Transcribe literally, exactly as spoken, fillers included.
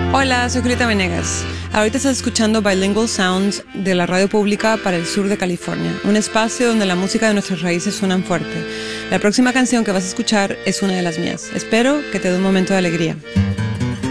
Hola, soy Julieta Venegas. Ahorita estás escuchando Bilingual Sounds de la radio pública para el sur de California, un espacio donde la música de nuestras raíces suenan fuerte. La próxima canción que vas a escuchar es una de las mías. Espero que te dé un momento de alegría.